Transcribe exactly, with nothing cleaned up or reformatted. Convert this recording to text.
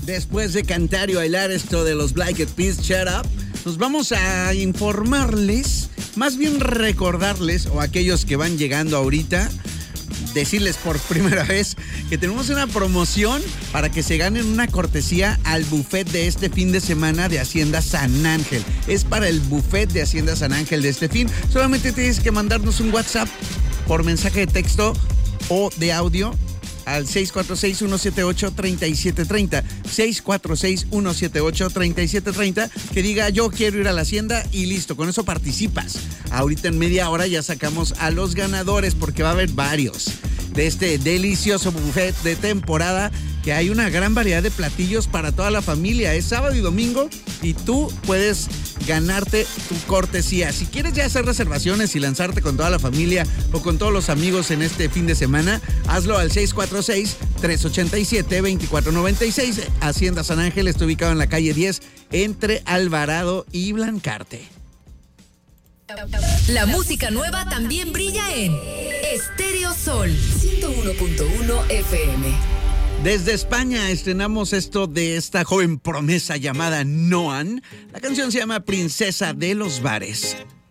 Después de cantar y bailar esto de los Black Eyed Peas, Shut Up, nos vamos a informarles, más bien recordarles, o aquellos que van llegando ahorita, decirles por primera vez que tenemos una promoción para que se ganen una cortesía al buffet de este fin de semana de Hacienda San Ángel. Es para el buffet de Hacienda San Ángel de este fin. Solamente tienes que mandarnos un WhatsApp por mensaje de texto o de audio al seis cuatro seis, uno siete ocho, tres siete tres cero, seis cuatro seis, uno siete ocho, tres siete tres cero, que diga yo quiero ir a la hacienda y listo, con eso participas. Ahorita en media hora ya sacamos a los ganadores porque va a haber varios de este delicioso buffet de temporada, que hay una gran variedad de platillos para toda la familia. Es sábado y domingo y tú puedes ganarte tu cortesía. Si quieres ya hacer reservaciones y lanzarte con toda la familia o con todos los amigos en este fin de semana, hazlo al seis cuatro seis, tres ocho siete, dos cuatro nueve seis. Hacienda San Ángel está ubicado en la calle diez entre Alvarado y Blancarte. La música nueva también brilla en Estéreo Sol ciento uno punto uno F M. Desde España estrenamos esto de esta joven promesa llamada Noan. La canción se llama Princesa de los Bares.